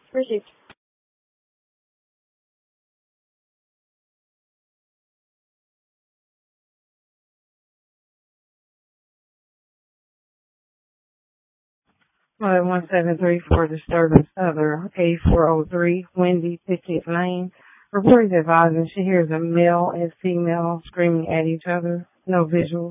Received. Flight 1734 disturbance other A403 Wendy 15th Lane. Reports advising she hears a male and female screaming at each other. No visual.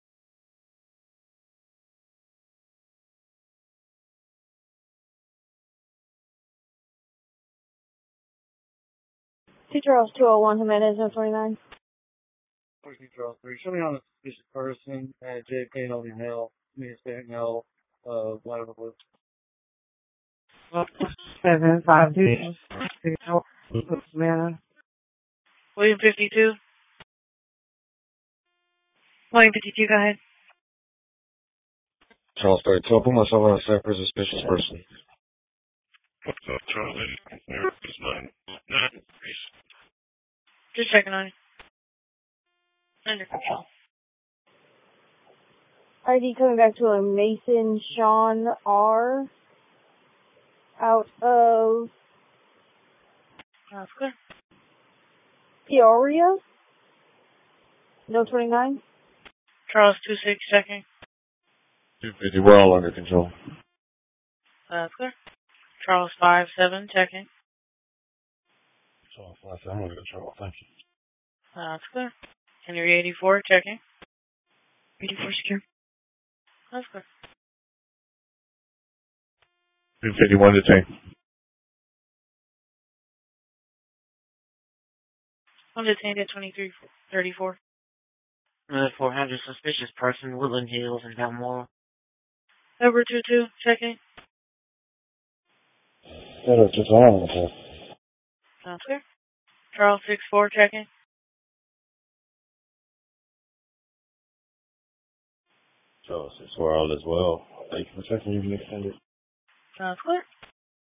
Two Charles 201 Jimenez 029. Charles 3. Show me on a suspicious person at JFK Holding Hill. Me Hispanic male, whatever it was. 750 Manor. William 52. William 52, go ahead. Charles 32. I'll put myself on a separate suspicious person. What's up, Charlie? It's 9. Just checking on you. Under control. ID coming back to a Mason Sean R. Out of That's good. Peoria. No 29. Charles 26, checking. 250. We're all under control. That's good. Charles 57, checking. Charles 57, under control. Thank you. That's good. Henry 84, checking. 84 secure. That's good. 251 detained. I'm detained at 2334. 400 suspicious person, Woodland Hills in Balmoral. Over 22, checking. Yeah, just all under control. Sounds good. Charles 64, checking. Charles 64 all as well. Thank you for checking. You can extend it. Sounds good.